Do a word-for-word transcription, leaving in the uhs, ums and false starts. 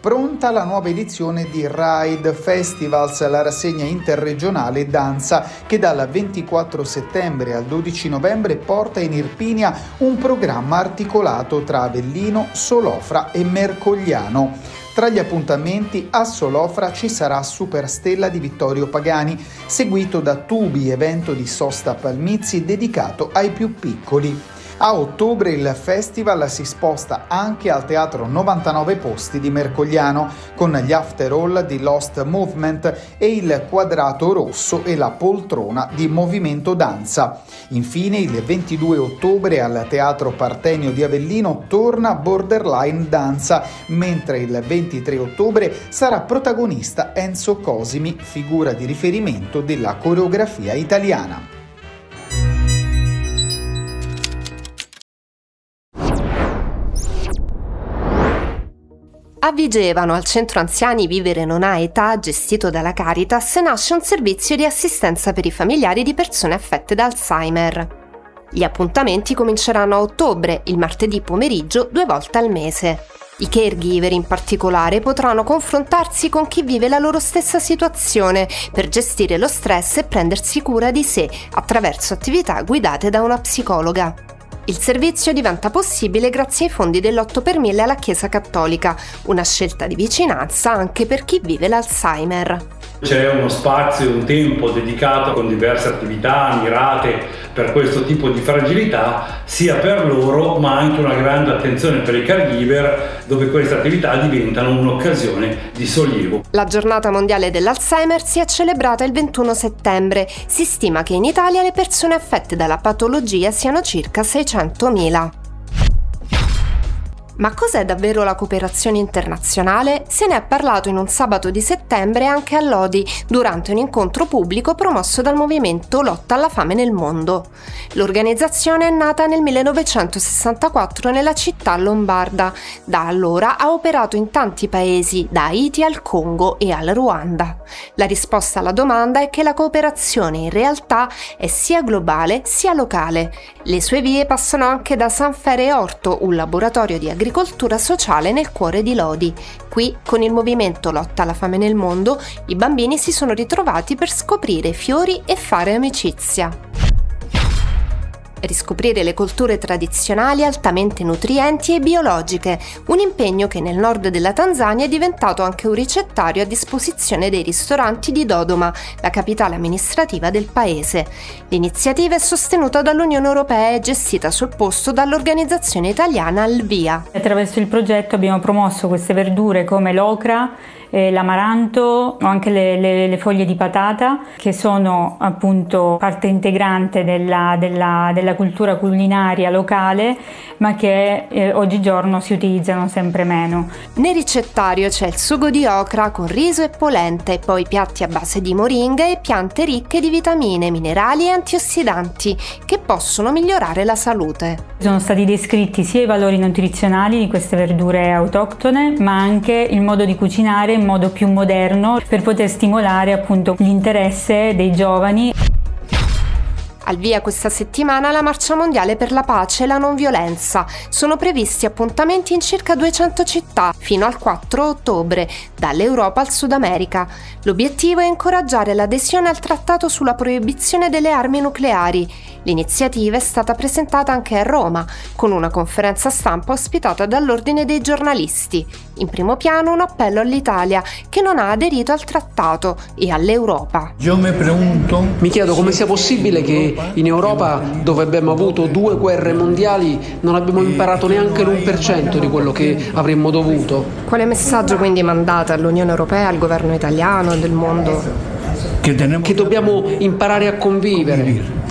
Pronta la nuova edizione di Ride Festivals, la rassegna interregionale danza che dal ventiquattro settembre al dodici novembre porta in Irpinia un programma articolato tra Avellino, Solofra e Mercogliano. Tra gli appuntamenti a Solofra ci sarà Superstella di Vittorio Pagani, seguito da Tubi, evento di Sosta Palmizzi dedicato ai più piccoli. A ottobre il festival si sposta anche al Teatro novantanove Posti di Mercogliano, con gli after all di Lost Movement e il Quadrato Rosso e la Poltrona di Movimento Danza. Infine il ventidue ottobre al Teatro Partenio di Avellino torna Borderline Danza, mentre il ventitré ottobre sarà protagonista Enzo Cosimi, figura di riferimento della coreografia italiana. A Vigevano, al centro anziani Vivere Non Ha Età, gestito dalla Caritas, nasce un servizio di assistenza per i familiari di persone affette da Alzheimer. Gli appuntamenti cominceranno a ottobre, il martedì pomeriggio, due volte al mese. I caregiver in particolare potranno confrontarsi con chi vive la loro stessa situazione per gestire lo stress e prendersi cura di sé attraverso attività guidate da una psicologa. Il servizio diventa possibile grazie ai fondi dell'otto per mille alla Chiesa Cattolica, una scelta di vicinanza anche per chi vive l'Alzheimer. C'è uno spazio, un tempo dedicato con diverse attività mirate per questo tipo di fragilità, sia per loro ma anche una grande attenzione per i caregiver, dove queste attività diventano un'occasione di sollievo. La giornata mondiale dell'Alzheimer si è celebrata il ventuno settembre. Si stima che in Italia le persone affette dalla patologia siano circa seicentomila. Ma cos'è davvero la cooperazione internazionale? Se ne è parlato in un sabato di settembre anche a Lodi, durante un incontro pubblico promosso dal movimento Lotta alla fame nel mondo. L'organizzazione è nata nel millenovecentosessantaquattro nella città lombarda. Da allora ha operato in tanti paesi, da Haiti al Congo e al Ruanda. La risposta alla domanda è che la cooperazione in realtà è sia globale sia locale. Le sue vie passano anche da San Fere Orto, un laboratorio di agricoltura agricoltura sociale nel cuore di Lodi. Qui, con il movimento Lotta alla fame nel mondo, i bambini si sono ritrovati per scoprire fiori e fare amicizia. Riscoprire le colture tradizionali altamente nutrienti e biologiche, un impegno che nel nord della Tanzania è diventato anche un ricettario a disposizione dei ristoranti di Dodoma, la capitale amministrativa del paese. L'iniziativa è sostenuta dall'Unione Europea e gestita sul posto dall'organizzazione italiana Alvia. Attraverso il progetto abbiamo promosso queste verdure come l'ocra, eh, l'amaranto o anche le, le, le foglie di patata, che sono appunto parte integrante della, della, della cultura culinaria locale, ma che eh, oggigiorno si utilizzano sempre meno. Nel ricettario c'è il sugo di ocra con riso e polenta e poi piatti a base di moringa e piante ricche di vitamine, minerali e antiossidanti che possono migliorare la salute. Sono stati descritti sia i valori nutrizionali di queste verdure autoctone, ma anche il modo di cucinare in modo più moderno per poter stimolare appunto l'interesse dei giovani. Al via questa settimana la Marcia Mondiale per la Pace e la Non Violenza. Sono previsti appuntamenti in circa duecento città fino al quattro ottobre, dall'Europa al Sud America. L'obiettivo è incoraggiare l'adesione al trattato sulla proibizione delle armi nucleari. L'iniziativa è stata presentata anche a Roma, con una conferenza stampa ospitata dall'Ordine dei giornalisti. In primo piano un appello all'Italia, che non ha aderito al trattato, e all'Europa. Io mi pregunto, mi chiedo come sia possibile che in Europa, dove abbiamo avuto due guerre mondiali, non abbiamo imparato neanche l'uno per cento di quello che avremmo dovuto. Quale messaggio quindi mandate all'Unione Europea, al governo italiano e del mondo? Che dobbiamo imparare a convivere.